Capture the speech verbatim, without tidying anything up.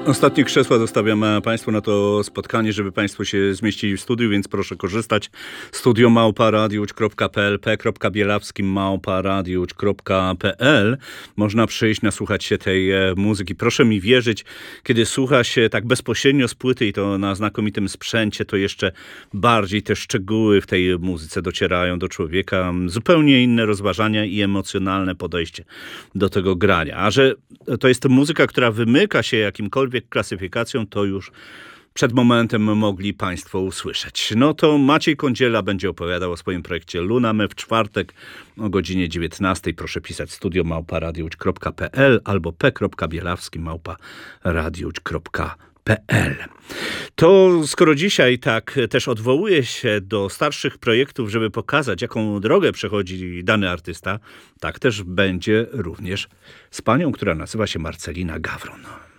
Ostatnie krzesła zostawiam Państwu na to spotkanie, żeby Państwo się zmieścili w studiu, więc proszę korzystać. Studio małpa radiuć kropka p l, p.bielawski małpa radiuć kropka p l. Można przyjść, nasłuchać się tej muzyki. Proszę mi wierzyć, kiedy słucha się tak bezpośrednio z płyty i to na znakomitym sprzęcie, to jeszcze bardziej te szczegóły w tej muzyce docierają do człowieka. Zupełnie inne rozważania i emocjonalne podejście do tego grania. A że to jest muzyka, która wymyka się jakimkolwiek klasyfikacją, to już przed momentem mogli Państwo usłyszeć. No to Maciej Kądziela będzie opowiadał o swoim projekcie Luname w czwartek o godzinie dziewiętnastej. Proszę pisać studio małpa radiuć kropka p l albo p.bielawski małpa radiuć kropka p l. To skoro dzisiaj tak też odwołuję się do starszych projektów, żeby pokazać, jaką drogę przechodzi dany artysta, tak też będzie również z panią, która nazywa się Marcelina Gawron.